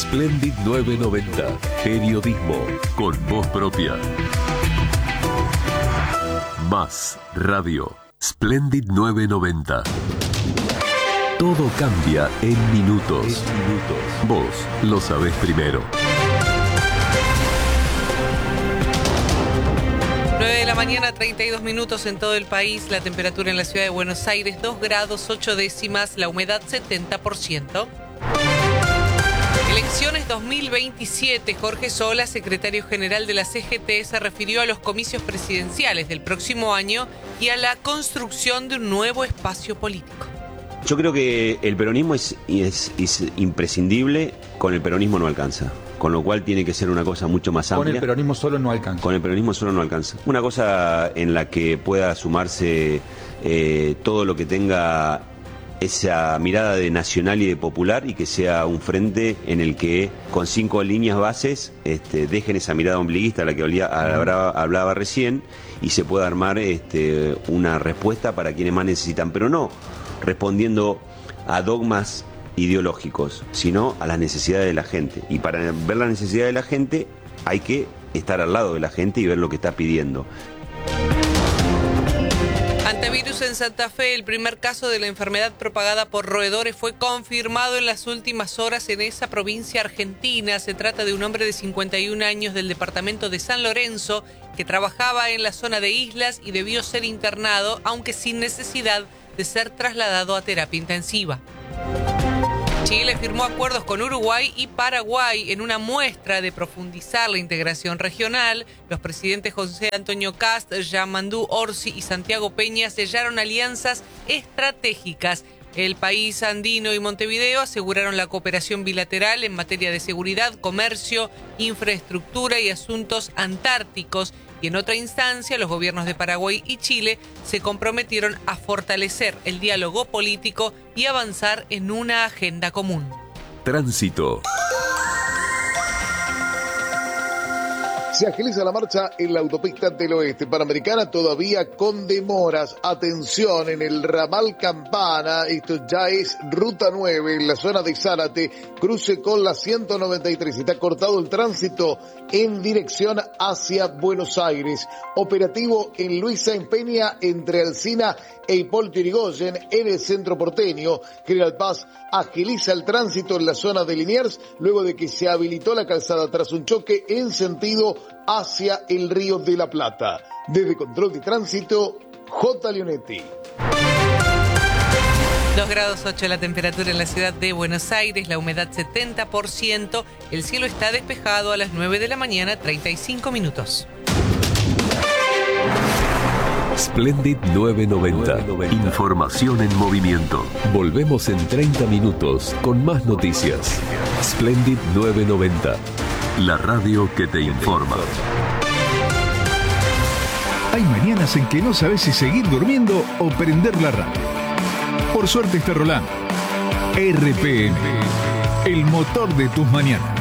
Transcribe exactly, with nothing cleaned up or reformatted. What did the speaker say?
Splendid novecientos noventa. Periodismo con voz propia. Más radio. Splendid novecientos noventa. Todo cambia en minutos. En minutos. Vos lo sabés primero. nueve de la mañana, treinta y dos minutos en todo el país. La temperatura en la ciudad de Buenos Aires, dos grados ocho décimas. La humedad, setenta por ciento. Elecciones dos mil veintisiete. Jorge Sola, secretario general de la C G T, se refirió a los comicios presidenciales del próximo año y a la construcción de un nuevo espacio político. Yo creo que el peronismo es, es, es imprescindible, con el peronismo no alcanza. Con lo cual tiene que ser una cosa mucho más amplia. Con el peronismo solo no alcanza. Con el peronismo solo no alcanza. Una cosa en la que pueda sumarse eh, todo lo que tenga esa mirada de nacional y de popular, y que sea un frente en el que con cinco líneas bases este, dejen esa mirada ombliguista a la que olía, hablaba, hablaba recién, y se pueda armar este, una respuesta para quienes más necesitan, pero no respondiendo a dogmas ideológicos, sino a las necesidades de la gente. Y para ver la necesidad de la gente hay que estar al lado de la gente y ver lo que está pidiendo. Antivirus en Santa Fe. El primer caso de la enfermedad propagada por roedores fue confirmado en las últimas horas en esa provincia argentina. Se trata de un hombre de cincuenta y un años del departamento de San Lorenzo que trabajaba en la zona de Islas y debió ser internado, aunque sin necesidad de ser trasladado a terapia intensiva. Chile firmó acuerdos con Uruguay y Paraguay en una muestra de profundizar la integración regional. Los presidentes José Antonio Kast, Yamandú Orsi y Santiago Peña sellaron alianzas estratégicas. El país andino y Montevideo aseguraron la cooperación bilateral en materia de seguridad, comercio, infraestructura y asuntos antárticos. Y en otra instancia, los gobiernos de Paraguay y Chile se comprometieron a fortalecer el diálogo político y avanzar en una agenda común. Tránsito. Se agiliza la marcha en la autopista del Oeste Panamericana, todavía con demoras. Atención, en el ramal Campana, esto ya es ruta nueve, en la zona de Zárate, cruce con la ciento noventa y tres. Está cortado el tránsito en dirección hacia Buenos Aires. Operativo en Luisa en Peña, entre Alsina e Hipólito Yrigoyen, en el centro porteño. General Paz agiliza el tránsito en la zona de Liniers, luego de que se habilitó la calzada tras un choque en sentido hacia el Río de la Plata. Desde Control de Tránsito, J. Leonetti. dos grados ocho la temperatura en la ciudad de Buenos Aires, la humedad setenta por ciento, el cielo está despejado a las nueve de la mañana, treinta y cinco minutos. Splendid novecientos noventa. Información en movimiento. Volvemos en treinta minutos con más noticias. Splendid novecientos noventa. La radio que te informa. Hay mañanas en que no sabes si seguir durmiendo o prender la radio. Por suerte está rolando. R P M, el motor de tus mañanas.